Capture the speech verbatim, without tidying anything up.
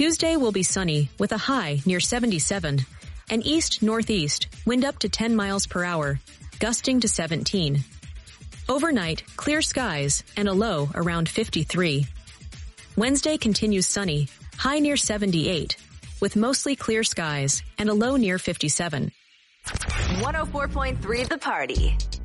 Tuesday will be sunny with a high near seventy-seven. An east-northeast, wind up to ten miles per hour, gusting to seventeen. Overnight, clear skies and a low around fifty-three. Wednesday continues sunny, high near seventy-eight, with mostly clear skies and a low near fifty-seven. one oh four point three The Party.